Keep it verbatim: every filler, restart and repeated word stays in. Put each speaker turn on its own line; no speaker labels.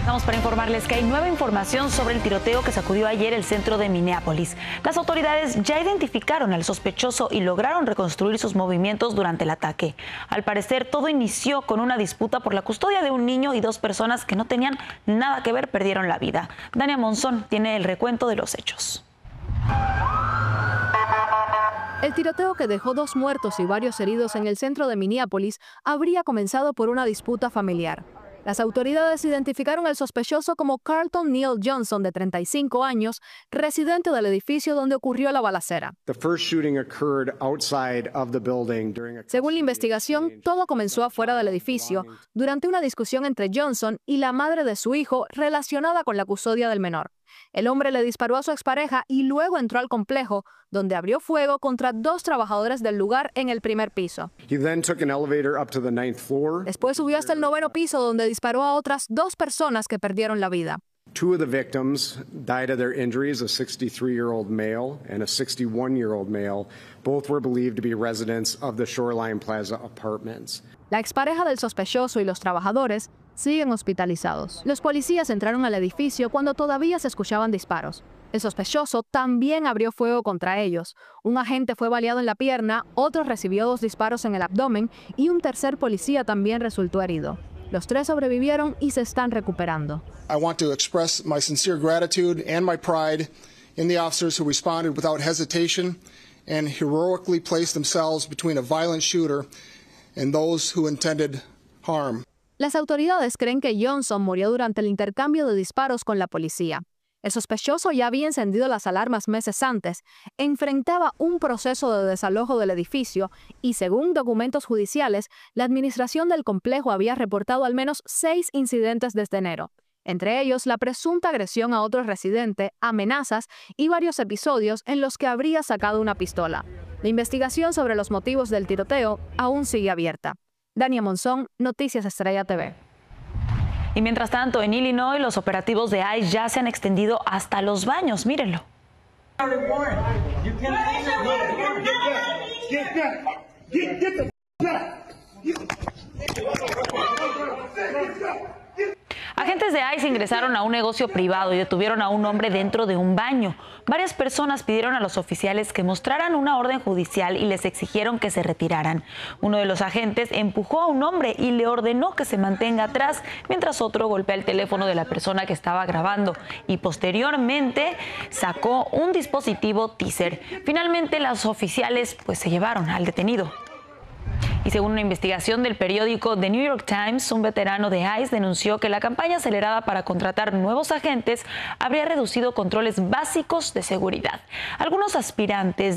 Vamos para informarles que hay nueva información sobre el tiroteo que sacudió ayer el centro de Minneapolis. Las autoridades ya identificaron al sospechoso y lograron reconstruir sus movimientos durante el ataque. Al parecer, todo inició con una disputa por la custodia de un niño y dos personas que no tenían nada que ver perdieron la vida. Dania Monzón tiene el recuento de los hechos.
El tiroteo, que dejó dos muertos y varios heridos en el centro de Minneapolis, habría comenzado por una disputa familiar. Las autoridades identificaron al sospechoso como Carlton Neal Johnson, de treinta y cinco años, residente del edificio donde ocurrió la balacera. Según la investigación, todo comenzó afuera del edificio, durante una discusión entre Johnson y la madre de su hijo relacionada con la custodia del menor. El hombre le disparó a su expareja y luego entró al complejo, donde abrió fuego contra dos trabajadores del lugar en el primer piso. Después subió hasta el noveno piso, donde disparó a otras dos personas que perdieron la vida.
Two of the victims died of their injuries, a sixty-three-year-old male and a sixty-one-year-old male. Both were believed to be residents of the Shoreline Plaza apartments.
La expareja del sospechoso y los trabajadores siguen hospitalizados. Los policías entraron al edificio cuando todavía se escuchaban disparos. El sospechoso también abrió fuego contra ellos. Un agente fue baleado en la pierna, otro recibió dos disparos en el abdomen y un tercer policía también resultó herido. Los tres sobrevivieron y se están recuperando.
I want to express my sincere gratitude and my pride in the officers who responded without hesitation and heroically placed themselves between a violent shooter and those who intended harm.
Las autoridades creen que Johnson murió durante el intercambio de disparos con la policía. El sospechoso ya había encendido las alarmas meses antes, enfrentaba un proceso de desalojo del edificio y, según documentos judiciales, la administración del complejo había reportado al menos seis incidentes desde enero. Entre ellos, la presunta agresión a otro residente, amenazas y varios episodios en los que habría sacado una pistola. La investigación sobre los motivos del tiroteo aún sigue abierta. Dania Monzón, Noticias Estrella T V.
Y mientras tanto, en Illinois, los operativos de ICE ya se han extendido hasta los baños. Mírenlo. Agentes de ICE ingresaron a un negocio privado y detuvieron a un hombre dentro de un baño. Varias personas pidieron a los oficiales que mostraran una orden judicial y les exigieron que se retiraran. Uno de los agentes empujó a un hombre y le ordenó que se mantenga atrás, mientras otro golpea el teléfono de la persona que estaba grabando y posteriormente sacó un dispositivo teaser. Finalmente, los oficiales pues se llevaron al detenido. Y según una investigación del periódico The New York Times, un veterano de ICE denunció que la campaña acelerada para contratar nuevos agentes habría reducido controles básicos de seguridad. Algunos aspirantes